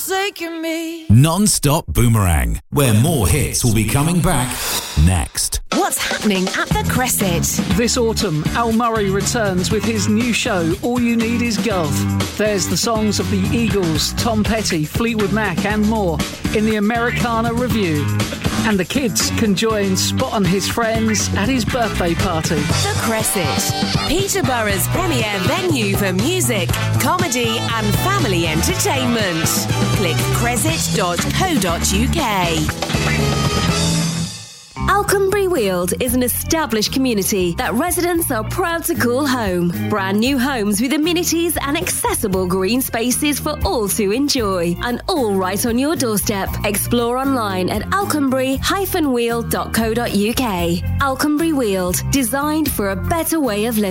forsaken me. Non-stop Boomerang, where more hits will be coming back next. What's happening at the Cresset? This autumn, Al Murray returns with his new show, All You Need Is Gov. There's the songs of the Eagles, Tom Petty, Fleetwood Mac and more in the Americana Review. And the kids can join Spot and his friends at his birthday party. The Cresset, Peterborough's premier venue for music, comedy and family entertainment. Click cresset.co.uk. Alconbury Weald is an established community that residents are proud to call home. Brand new homes with amenities and accessible green spaces for all to enjoy. And all right on your doorstep. Explore online at alconbury-weald.co.uk. Alconbury Weald, designed for a better way of living.